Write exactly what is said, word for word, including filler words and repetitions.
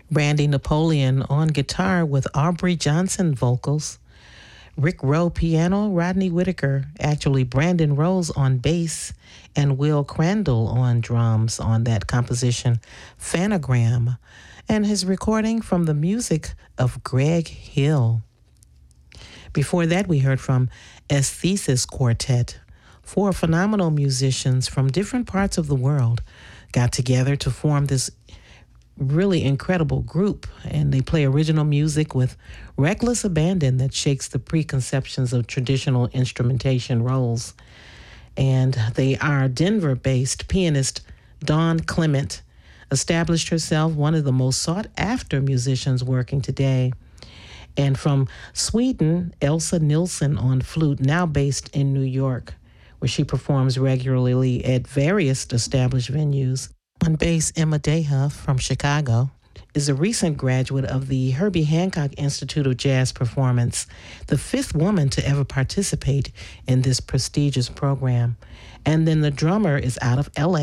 Brandy Napoleon on guitar with Aubrey Johnson vocals. Rick Rowe piano, Rodney Whitaker, actually Brandon Rose on bass, and Will Crandall on drums on that composition, Phanogram, and his recording from the music of Greg Hill. Before that, we heard from Aesthesis Quartet. Four phenomenal musicians from different parts of the world got together to form this really incredible group, and they play original music with reckless abandon that shakes the preconceptions of traditional instrumentation roles. And they are Denver-based pianist Dawn Clement established herself one of the most sought-after musicians working today. And from Sweden, Elsa Nilsson on flute, now based in New York, where she performs regularly at various established venues. On bass, Emma Deha from Chicago is a recent graduate of the Herbie Hancock Institute of Jazz Performance, the fifth woman to ever participate in this prestigious program. And then the drummer is out of L A